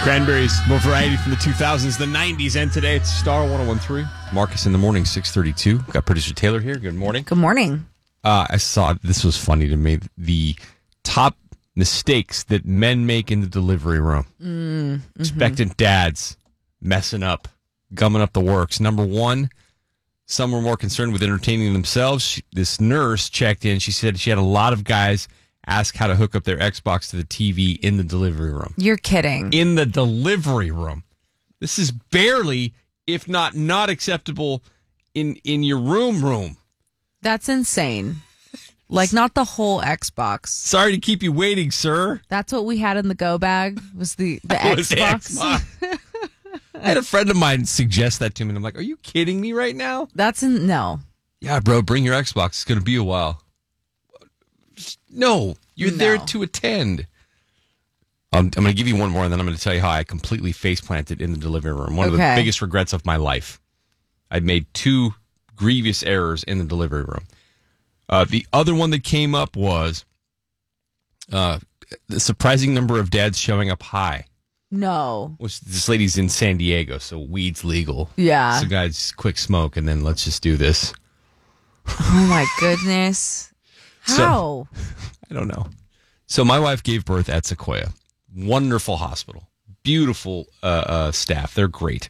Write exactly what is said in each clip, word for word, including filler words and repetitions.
Cranberries, more variety from the two thousands, the nineties, and today it's Star one oh one three. Marcus in the morning, six thirty-two. Got producer Taylor here. Good morning. Good morning. Uh, I saw, this was funny to me, the top mistakes that men make in the delivery room. Mm, mm-hmm. Expectant dads messing up, gumming up the works. Number one, some were more concerned with entertaining themselves. She, this nurse checked in. She said she had a lot of guys ask how to hook up their Xbox to the T V in the delivery room. You're kidding. In the delivery room. This is barely, if not not acceptable, in, in your room room. That's insane. Like, not the whole Xbox. Sorry to keep you waiting, sir. That's what we had in the go bag, was the, the Was Xbox. the Xbox. I had a friend of mine suggest that to me, and I'm like, are you kidding me right now? That's in, no. Yeah, bro, bring your Xbox. It's going to be a while. No, you're No. there to attend. Um, I'm going to give you one more, and then I'm going to tell you how I completely face-planted in the delivery room. One of Okay. the biggest regrets of my life. I made two grievous errors in the delivery room. Uh, the other one that came up was uh, the surprising number of dads showing up high. No. Which this lady's in San Diego, so weed's legal. Yeah. So guys, quick smoke, and then let's just do this. Oh, my goodness. How? So, I don't know. So my wife gave birth at Sequoia. Wonderful hospital. Beautiful uh, uh, staff. They're great.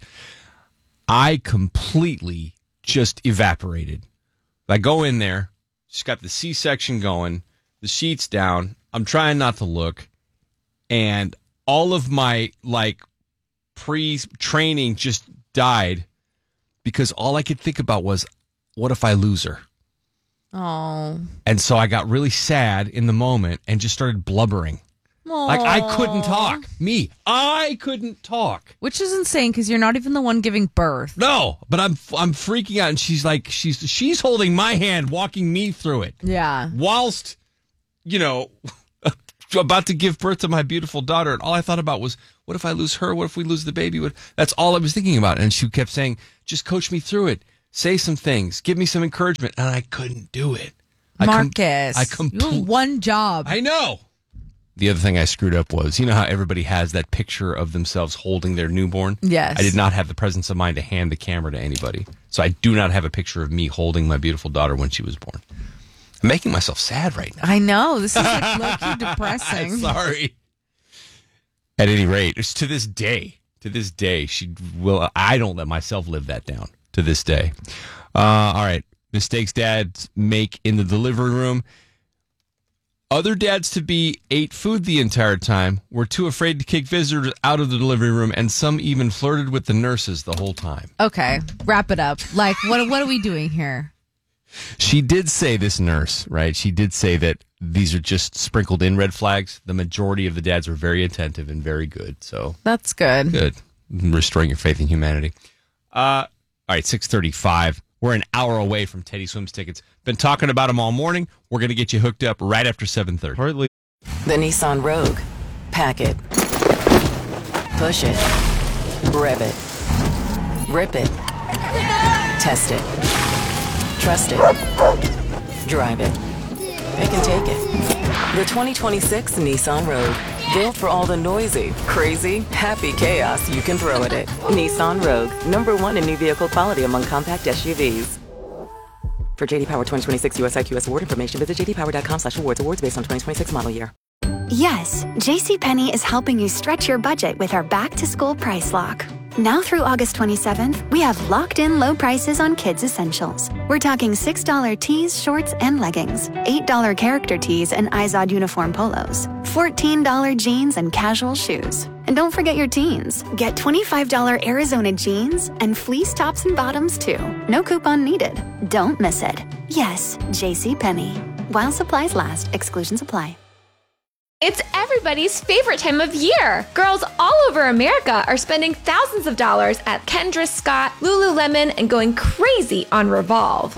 I completely just evaporated. I go in there. She's got the C-section going. The sheet's down. I'm trying not to look. And all of my, like, pre-training just died because all I could think about was, what if I lose her? Oh. And so I got really sad in the moment and just started blubbering. Aww. Like, I couldn't talk. Me. I couldn't talk. Which is insane because you're not even the one giving birth. No, but I'm I'm freaking out. And she's like, she's she's holding my hand, walking me through it. Yeah. Whilst, you know, about to give birth to my beautiful daughter. And all I thought about was, what if I lose her? What if we lose the baby? What? That's all I was thinking about. And she kept saying, just coach me through it. Say some things. Give me some encouragement. And I couldn't do it. Marcus, I, com- I you compl- have one job. I know. The other thing I screwed up was, you know how everybody has that picture of themselves holding their newborn? Yes. I did not have the presence of mind to hand the camera to anybody. So I do not have a picture of me holding my beautiful daughter when she was born. I'm making myself sad right now. I know. This is like low-key depressing. Sorry. At any rate, it's to this day, to this day, she will. I don't let myself live that down. To this day. Uh, all right. Mistakes dads make in the delivery room. Other dads to be ate food the entire time, were too afraid to kick visitors out of the delivery room, and some even flirted with the nurses the whole time. Okay, wrap it up. Like, what what are we doing here? She did say, this nurse, right? She did say that these are just sprinkled in red flags. The majority of the dads were very attentive and very good. So that's good. Good. Restoring your faith in humanity. Uh, all right, six thirty-five. We're an hour away from Teddy Swims tickets. Been talking about them all morning. We're going to get you hooked up right after seven thirty. The Nissan Rogue. Pack it. Push it. Rev it. Rip it. Test it. Trust it. Drive it. It can take it. The twenty twenty-six Nissan Rogue. Built for all the noisy, crazy, happy chaos you can throw at it. Nissan Rogue. Number one in new vehicle quality among compact S U Vs. For J D Power twenty twenty-six U S I Q S award information, visit j d power dot com slash awards. Awards based on twenty twenty-six model year. Yes, JCPenney is helping you stretch your budget with our back-to-school price lock. Now through August twenty-seventh, we have locked-in low prices on kids' essentials. We're talking six dollar tees, shorts, and leggings, eight dollar character tees and Izod uniform polos, fourteen dollar jeans and casual shoes. And don't forget your teens. Get twenty-five dollar Arizona jeans and fleece tops and bottoms, too. No coupon needed. Don't miss it. Yes, JCPenney. While supplies last, exclusions apply. It's everybody's favorite time of year. Girls all over America are spending thousands of dollars at Kendra Scott, Lululemon, and going crazy on Revolve.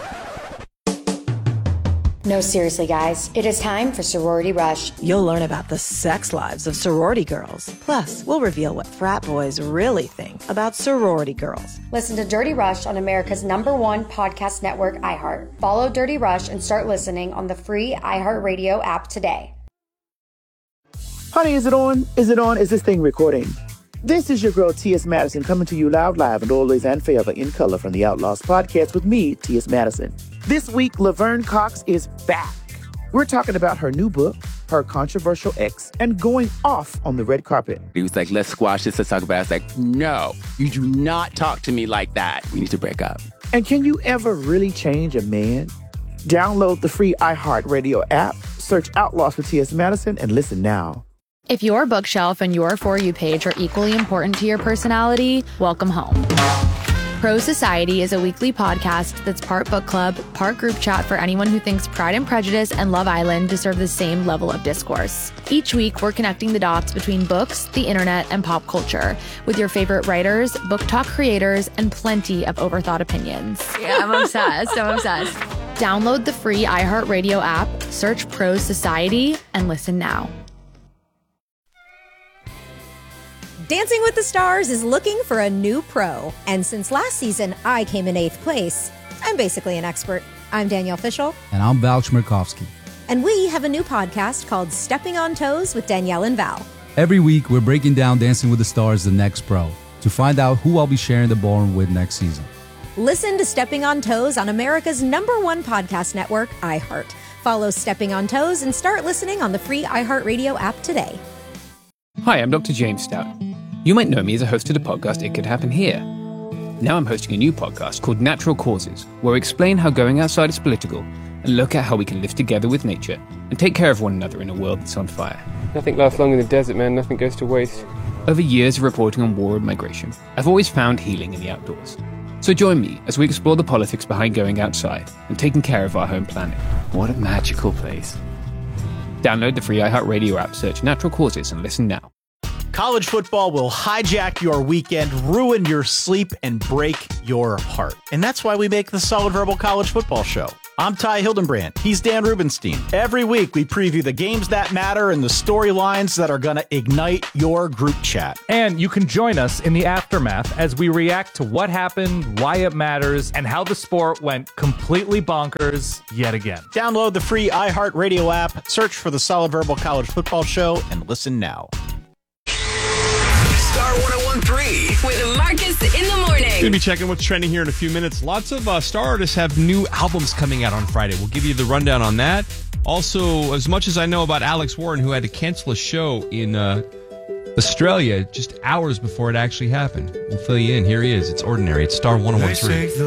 No, seriously, guys. It is time for Sorority Rush. You'll learn about the sex lives of sorority girls. Plus, we'll reveal what frat boys really think about sorority girls. Listen to Dirty Rush on America's number one podcast network, iHeart. Follow Dirty Rush and start listening on the free iHeartRadio app today. Honey, is it on? Is it on? Is this thing recording? This is your girl, T S. Madison, coming to you loud, live, and always and forever in color from the Outlaws podcast with me, T S. Madison. This week, Laverne Cox is back. We're talking about her new book, her controversial ex, and going off on the red carpet. He was like, let's squash this, let's talk about it. I was like, no, you do not talk to me like that. We need to break up. And can you ever really change a man? Download the free iHeartRadio app, search Outlaws with T S. Madison, and listen now. If your bookshelf and your For You page are equally important to your personality, welcome home. Pro Society is a weekly podcast that's part book club, part group chat for anyone who thinks Pride and Prejudice and Love Island deserve the same level of discourse. Each week, we're connecting the dots between books, the internet, and pop culture with your favorite writers, book talk creators, and plenty of overthought opinions. Yeah, I'm obsessed. I'm obsessed. Download the free iHeartRadio app, search Pro Society, and listen now. Dancing with the Stars is looking for a new pro. And since last season, I came in eighth place. I'm basically an expert. I'm Danielle Fishel. And I'm Val Chmerkovsky. And we have a new podcast called Stepping on Toes with Danielle and Val. Every week, we're breaking down Dancing with the Stars, the next pro, to find out who I'll be sharing the ballroom with next season. Listen to Stepping on Toes on America's number one podcast network, iHeart. Follow Stepping on Toes and start listening on the free iHeartRadio app today. Hi, I'm Doctor James Stout. You might know me as a host of the podcast It Could Happen Here. Now I'm hosting a new podcast called Natural Causes, where we explain how going outside is political and look at how we can live together with nature and take care of one another in a world that's on fire. Nothing lasts long in the desert, man. Nothing goes to waste. Over years of reporting on war and migration, I've always found healing in the outdoors. So join me as we explore the politics behind going outside and taking care of our home planet. What a magical place. Download the free iHeartRadio app, search Natural Causes, and listen now. College football will hijack your weekend, ruin your sleep, and break your heart. And that's why we make the Solid Verbal College Football Show. I'm Ty Hildenbrand. He's Dan Rubenstein. Every week, we preview the games that matter and the storylines that are going to ignite your group chat. And you can join us in the aftermath as we react to what happened, why it matters, and how the sport went completely bonkers yet again. Download the free iHeartRadio app, search for the Solid Verbal College Football Show, and listen now. Star one oh one point three with Marcus in the morning. Going to be checking what's trending here in a few minutes. Lots of uh, star artists have new albums coming out on Friday. We'll give you the rundown on that. Also, as much as I know about Alex Warren, who had to cancel a show in uh, Australia just hours before it actually happened. We'll fill you in. Here he is. It's Ordinary. It's Star one oh one point three.